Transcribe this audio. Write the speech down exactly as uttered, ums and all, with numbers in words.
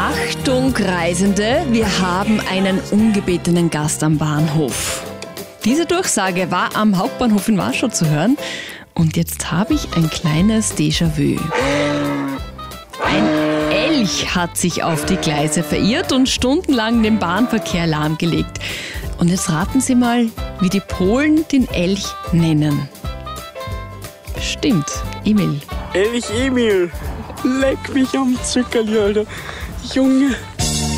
Achtung, Reisende, wir haben einen ungebetenen Gast am Bahnhof. Diese Durchsage war am Hauptbahnhof in Warschau zu hören. Und jetzt habe ich ein kleines Déjà-vu. Ein Elch hat sich auf die Gleise verirrt und stundenlang den Bahnverkehr lahmgelegt. Und jetzt raten Sie mal, wie die Polen den Elch nennen. Stimmt, Emil. Elch Emil. Leck mich am Zuckerli, Alter. Junge.